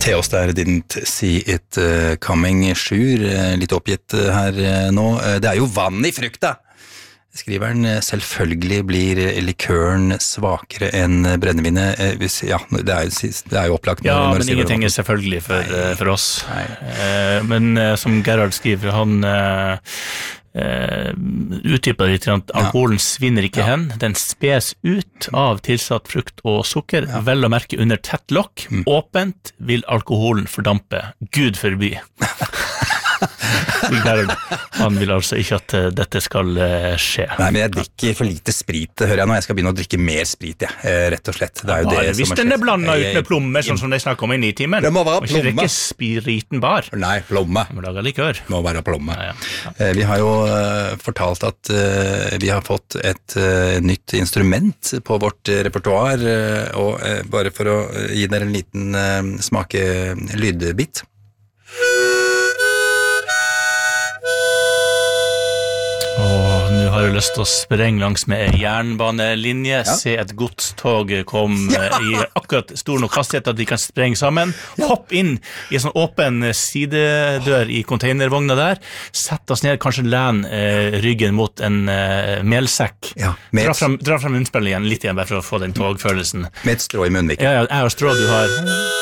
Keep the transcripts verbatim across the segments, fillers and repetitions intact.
Til oss der didn't see it uh, coming, Sjur, uh, litt oppgitt uh, her uh, nå. Uh, det er jo vann i frukta! Skriver han, selvfølgelig blir likøren svakere enn brennevinet. Uh, hvis, ja, det er, jo, det er jo opplagt. Ja, når, når men ingenting er selvfølgelig for, uh, for oss. Uh, men uh, som Gerhard skriver, han... Uh, Uh, utdyper litt at alkoholen ja. Svinner ikke ja. Hen, den spes ut av tilsatt frukt og sukker, ja. Vel å merke under tett lokk, mm. åpent vil alkoholen fordampe, Gud forby. Han vil altså ikke at uh, dette skal uh, skje. Nei, men jeg drikker for lite sprit, hører jeg nå. Jeg skal begynne å drikke mer sprit, ja, uh, rett og slett. Det er jo ja, det hvis som den er blandet ut med plommer, sånn som de snakker om i Nitimen. Det må være plomme. Ikke drikke spriten bar. Nei, plomme. Det må lage likør. Det må være plomme. Ja, ja. Ja. Uh, vi har jo uh, fortalt at uh, vi har fått et uh, nytt instrument på vårt uh, repertoar, uh, og uh, bare for å gi dere en liten uh, smake lydbit. Og nå har jeg lyst til å sprenge langs med en jernbanelinje, ja. Se et godstog kom ja. I akkurat stor nok hastighet at de kan sprenge sammen, ja. Hopp inn I en sånn åpen sidedør I containervogna der, sett oss ned, kanskje len eh, ryggen mot en eh, melsekk, ja, dra frem, dra frem munnspillet igjen litt igjen, bare for å få den togfølelsen. Med et strå I munnviken. Ja, ja, jeg har strå du har.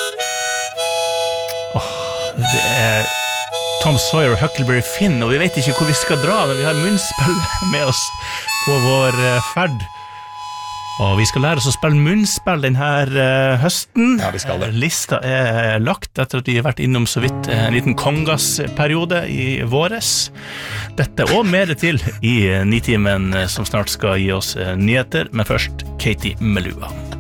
Åh, det er... Tom Sawyer og Huckleberry Finn, og vi vet ikke hvor vi skal dra, men vi har munnspill med oss på vår uh, ferd. Og vi skal lære oss å spille munnspill denne uh, høsten. Ja, vi skal det. Uh, lista er lagt etter at vi har vært innom så vidt uh, en liten kongasperiode I våres. Dette og mer til I uh, Nitimen uh, som snart skal gi oss uh, nyheter, men først Katie Melua.